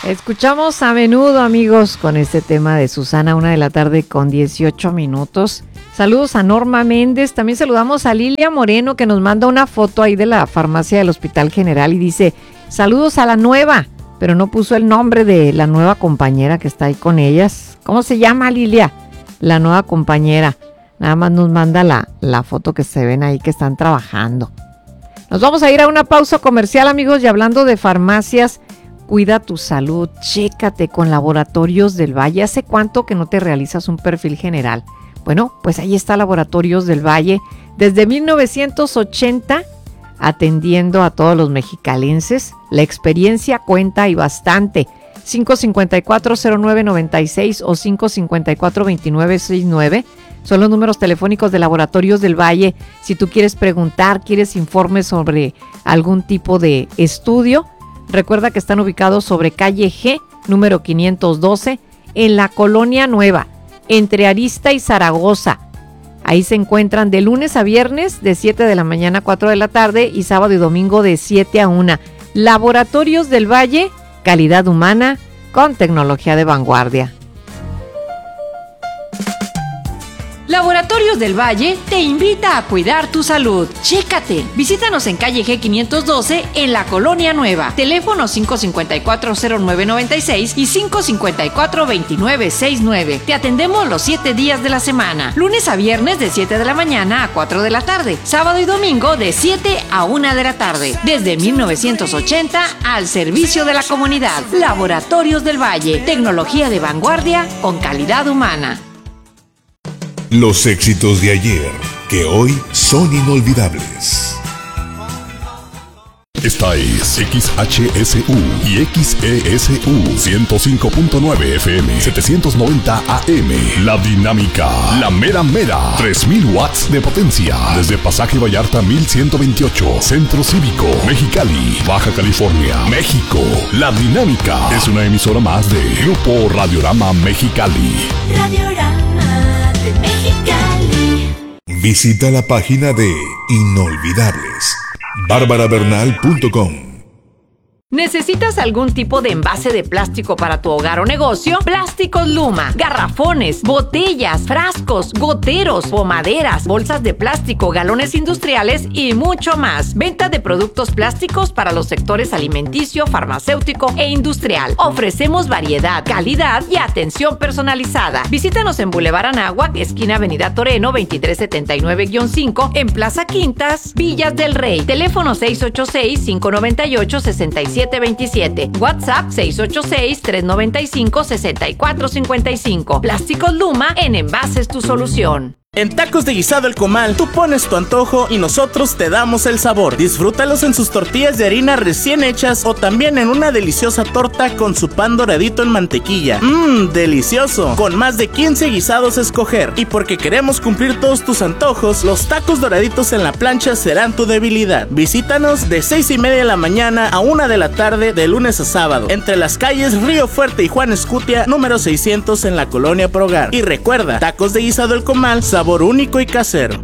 Escuchamos a menudo, amigos, con este tema de Susana, 1:18 p.m. Saludos a Norma Méndez. También saludamos a Lilia Moreno, que nos manda una foto ahí de la farmacia del Hospital General y dice, saludos a la nueva, pero no puso el nombre de la nueva compañera que está ahí con ellas. ¿Cómo se llama, Lilia? La nueva compañera. Nada más nos manda la foto que se ven ahí que están trabajando. Nos vamos a ir a una pausa comercial, amigos, y hablando de farmacias, cuida tu salud, chécate con Laboratorios del Valle. ¿Hace cuánto que no te realizas un perfil general? Bueno, pues ahí está Laboratorios del Valle, desde 1980, atendiendo a todos los mexicalenses. La experiencia cuenta y bastante. 554-0996 o 554-2969 son los números telefónicos de Laboratorios del Valle. Si tú quieres preguntar, quieres informes sobre algún tipo de estudio, recuerda que están ubicados sobre calle G, número 512, en la Colonia Nueva, entre Arista y Zaragoza. Ahí se encuentran de lunes a viernes, de 7 de la mañana a 4 de la tarde, y sábado y domingo de 7 a 1. Laboratorios del Valle, calidad humana con tecnología de vanguardia. Laboratorios del Valle te invita a cuidar tu salud. Chécate. Visítanos en calle G 512 en la Colonia Nueva. Teléfono 554-0996 y 554-2969. Te atendemos los 7 días de la semana. Lunes a viernes de 7 de la mañana a 4 de la tarde. Sábado y domingo de 7 a 1 de la tarde. Desde 1980 al servicio de la comunidad. Laboratorios del Valle. Tecnología de vanguardia con calidad humana. Los éxitos de ayer, que hoy son inolvidables. Esta es XHSU y XESU 105.9 FM 790 AM. La dinámica, la mera mera, 3000 watts de potencia. Desde Pasaje Vallarta 1128, Centro Cívico, Mexicali, Baja California, México. La dinámica es una emisora más de Grupo Radiorama Mexicali. Radiorama de Mexicali. Visita la página de Inolvidables, barbarabernal.com. ¿Necesitas algún tipo de envase de plástico para tu hogar o negocio? Plásticos Luma, garrafones, botellas, frascos, goteros, pomaderas, bolsas de plástico, galones industriales y mucho más. Venta de productos plásticos para los sectores alimenticio, farmacéutico e industrial. Ofrecemos variedad, calidad y atención personalizada. Visítanos en Boulevard Anáhuac, esquina Avenida Toreno, 2379-5, en Plaza Quintas, Villas del Rey. Teléfono 686-598-6727. WhatsApp 686-395-6455. Plásticos Luma, en envases tu solución. En Tacos de Guisado El Comal, tú pones tu antojo y nosotros te damos el sabor. Disfrútalos en sus tortillas de harina recién hechas o también en una deliciosa torta con su pan doradito en mantequilla. ¡Delicioso! Con más de 15 guisados a escoger. Y porque queremos cumplir todos tus antojos, los tacos doraditos en la plancha serán tu debilidad. Visítanos de 6:30 de la mañana a 1 de la tarde de lunes a sábado, entre las calles Río Fuerte y Juan Escutia, número 600 en la Colonia Progar. Y recuerda, Tacos de Guisado El Comal, sabor único y casero.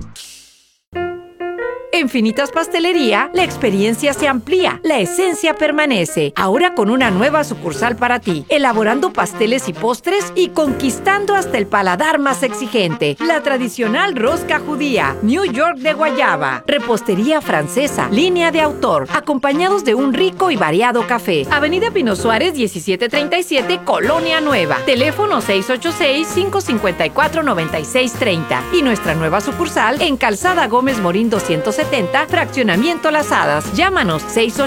En Finitas Pastelería, la experiencia se amplía, la esencia permanece. Ahora con una nueva sucursal para ti, elaborando pasteles y postres y conquistando hasta el paladar más exigente. La tradicional rosca judía, New York de guayaba, repostería francesa, línea de autor, acompañados de un rico y variado café. Avenida Pino Suárez, 1737, Colonia Nueva. Teléfono 686-554-9630. Y nuestra nueva sucursal en Calzada Gómez Morín 270, Fraccionamiento Las Hadas. Llámanos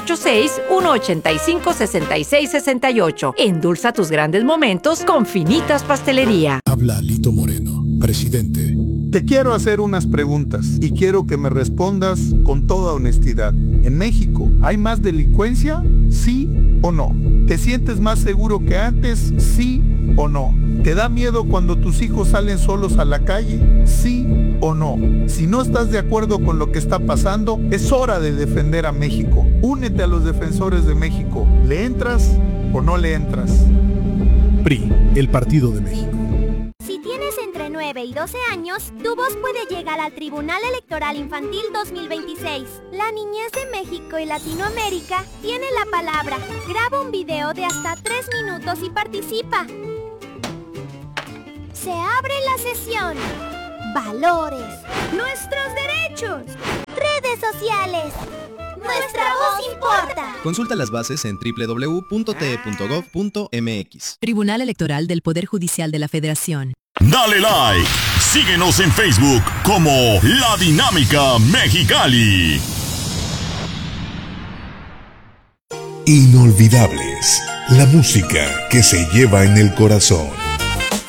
686-185-6668. Endulza tus grandes momentos con Finitas Pastelería. Habla Lito Moreno, presidente. Te quiero hacer unas preguntas y quiero que me respondas con toda honestidad. ¿En México hay más delincuencia? ¿Sí o no? ¿Te sientes más seguro que antes? ¿Sí o no? ¿Te da miedo cuando tus hijos salen solos a la calle? ¿Sí o no? Si no estás de acuerdo con lo que está pasando, es hora de defender a México. Únete a los defensores de México. ¿Le entras o no le entras? PRI, el Partido de México. Si tienes entre 9 9 y 12 años, tu voz puede llegar al Tribunal Electoral Infantil 2026. La niñez de México y Latinoamérica tiene la palabra. Graba un video de hasta 3 minutos y participa. Se abre la sesión. Valores. Nuestros derechos. Redes sociales. Nuestra voz importa. Consulta las bases en www.te.gov.mx. Tribunal Electoral del Poder Judicial de la Federación. Dale like. Síguenos en Facebook como La Dinámica Mexicali. Inolvidables. La música que se lleva en el corazón.